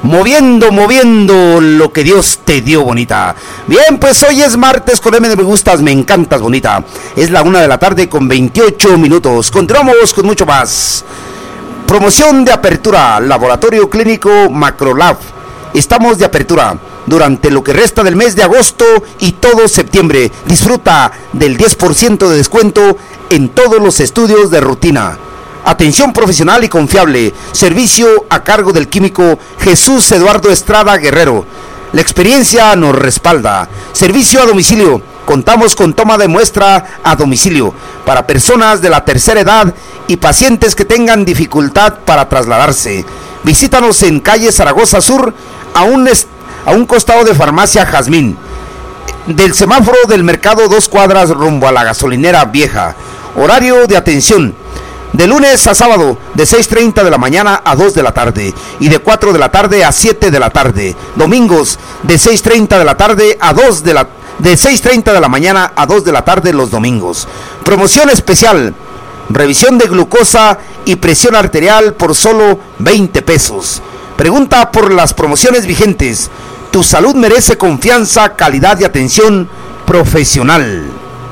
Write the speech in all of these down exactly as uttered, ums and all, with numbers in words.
Moviendo, moviendo lo que Dios te dio, bonita. Bien, pues hoy es martes con M de me gustas, me encantas, bonita. Es la una de la tarde con veintiocho minutos. Continuamos con mucho más. Promoción de apertura, Laboratorio Clínico Macrolab. Estamos de apertura durante lo que resta del mes de agosto y todo septiembre. Disfruta del diez por ciento de descuento en todos los estudios de rutina. Atención profesional y confiable. Servicio a cargo del químico Jesús Eduardo Estrada Guerrero. La experiencia nos respalda. Servicio a domicilio. Contamos con toma de muestra a domicilio para personas de la tercera edad y pacientes que tengan dificultad para trasladarse. Visítanos en calle Zaragoza Sur, a un, est- a un costado de Farmacia Jazmín, del semáforo del mercado, dos cuadras rumbo a la gasolinera vieja. Horario de atención de lunes a sábado, de seis treinta de la mañana a dos de la tarde y de cuatro de la tarde a siete de la tarde. Domingos, de seis treinta de la tarde a dos de la de seis treinta de la mañana a dos de la tarde los domingos. Promoción especial: revisión de glucosa y presión arterial por solo veinte pesos. Pregunta por las promociones vigentes. Tu salud merece confianza, calidad y atención profesional.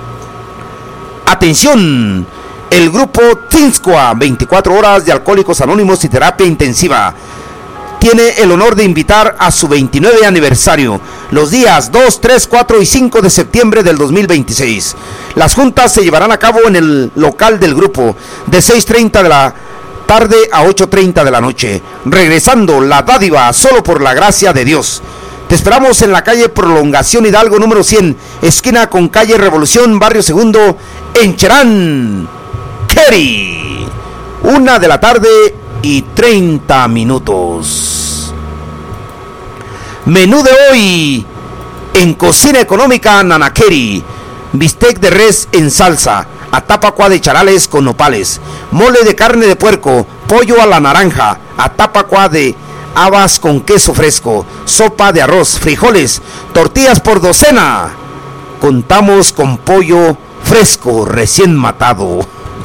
Atención. El grupo Tinscoa, veinticuatro horas de Alcohólicos Anónimos y terapia intensiva, tiene el honor de invitar a su veintinueve aniversario, los días dos, tres, cuatro y cinco de septiembre del dos mil veintiséis. Las juntas se llevarán a cabo en el local del grupo, de seis treinta de la tarde a ocho treinta de la noche. Regresando la dádiva solo por la gracia de Dios. Te esperamos en la calle Prolongación Hidalgo número cien, esquina con calle Revolución, barrio Segundo, en Cherán, Kerry. Una de la tarde y treinta minutos. Menú de hoy en Cocina Económica Nanakeri: bistec de res en salsa, atapacua de charales con nopales, mole de carne de puerco, pollo a la naranja, atapacua de habas con queso fresco, sopa de arroz, frijoles, tortillas por docena. Contamos con pollo fresco recién matado.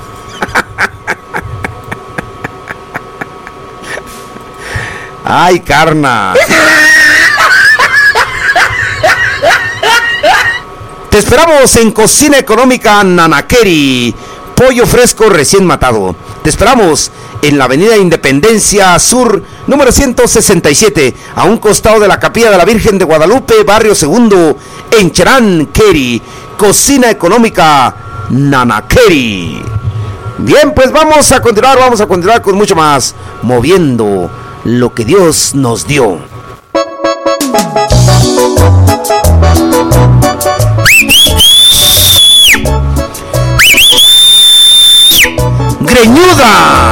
Ay, carna. Te esperamos en Cocina Económica Nanakeri. Pollo fresco recién matado. Te esperamos en la avenida Independencia Sur, número ciento sesenta y siete, a un costado de la Capilla de la Virgen de Guadalupe, barrio Segundo, en Cherán, Kerry. Cocina Económica Nanakeri. Bien, pues vamos a continuar, vamos a continuar con mucho más, moviendo lo que Dios nos dio. Greñuda.